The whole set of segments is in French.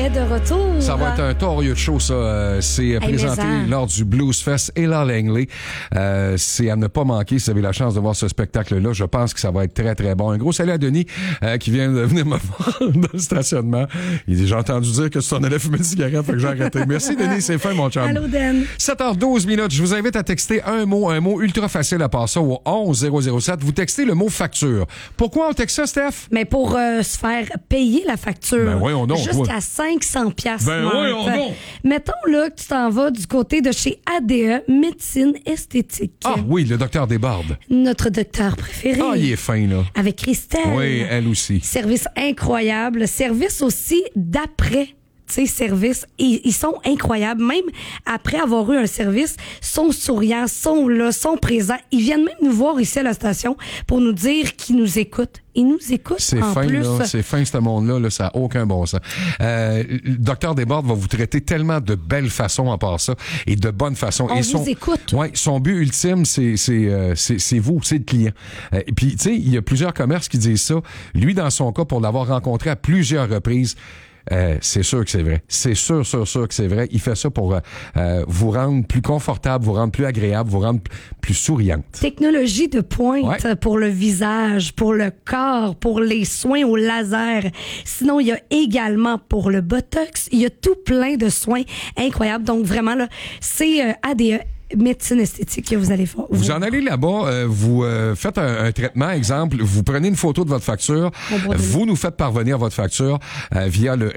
est de retour. Ça va être un torieux de show, ça. C'est présenté lors du Blues Fest Ella Langley. C'est à ne pas manquer si vous avez la chance de voir ce spectacle-là. Je pense que ça va être très, très bon. Un gros salut à Denis qui vient de venir me voir dans le stationnement. Il dit, j'ai entendu dire que tu t'en allais fumer une cigarette, fait que j'ai arrêté. Merci Denis, c'est fin mon chum. Allô Dan. 7h12 minutes. Je vous invite à texter un mot ultra facile à passer au 11007. Vous textez le mot facture. Pourquoi on texte ça, Steph? Mais pour se faire payer la facture. Ben voyons donc. Jusqu'à 500 piastres. Ben voyons donc. Mettons là que tu t'en vas du côté de chez ADE, médecine esthétique. Ah oui, le docteur Desbordes. Notre docteur préféré. Ah, il est fin, là. Avec Christelle. Oui, elle aussi. Service incroyable. Service aussi d'après. Services, ils sont incroyables. Même après avoir eu un service, sont souriants, sont là, sont présents. Ils viennent même nous voir ici à la station pour nous dire qu'ils nous écoutent. Ils nous écoutent c'est en fin, plus. Là, c'est fin, ce monde-là. Là, ça n'a aucun bon sens. Le docteur Desbordes va vous traiter tellement de belles façons en part ça et de bonnes façons. On vous écoute. Ouais, son but ultime, c'est vous, c'est le client. Puis, tu sais, il y a plusieurs commerces qui disent ça. Lui, dans son cas, pour l'avoir rencontré à plusieurs reprises, c'est sûr que c'est vrai. C'est sûr que c'est vrai. Il fait ça pour vous rendre plus confortable, vous rendre plus agréable, vous rendre plus souriante. Technologie de pointe pour le visage, pour le corps, pour les soins au laser. Sinon, il y a également pour le botox, il y a tout plein de soins incroyables. Donc vraiment, là, c'est ADE. Médecine esthétique que vous allez faire. Vous en allez là-bas, vous faites un traitement, exemple, vous prenez une photo de votre facture, vous nous faites parvenir votre facture via le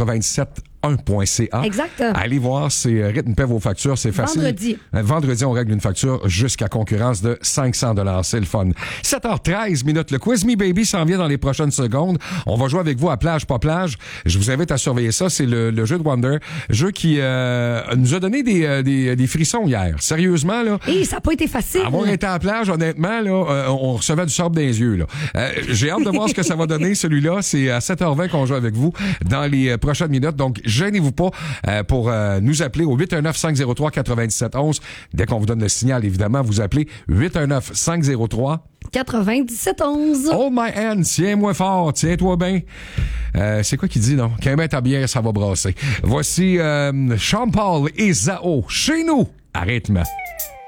rythme971.ca. Exact. Allez voir, c'est Rythme paie vos factures, c'est facile. Vendredi, on règle une facture jusqu'à concurrence de 500 $. C'est le fun. 7h13 minutes. Le Quiz Me Baby s'en vient dans les prochaines secondes. On va jouer avec vous à plage, pas plage. Je vous invite à surveiller ça. C'est le jeu de Wonder. Jeu qui nous a donné des frissons hier. Sérieusement, là. Et ça n'a pas été facile. Avoir été à la plage, honnêtement, là, on recevait du sable dans les yeux, là. J'ai hâte de voir ce que ça va donner, celui-là. C'est à 7h20 qu'on joue avec vous dans les prochaines minutes. Donc, gênez-vous pas pour nous appeler au 819-503-9711. Dès qu'on vous donne le signal, évidemment, vous appelez 819-503 9711. Hold my hand, tiens-moi fort, tiens-toi bien. C'est quoi qu'il dit, non? Qu'un mètre à bière, ça va brasser. Voici Sean Paul et Zao, chez nous, à rythme.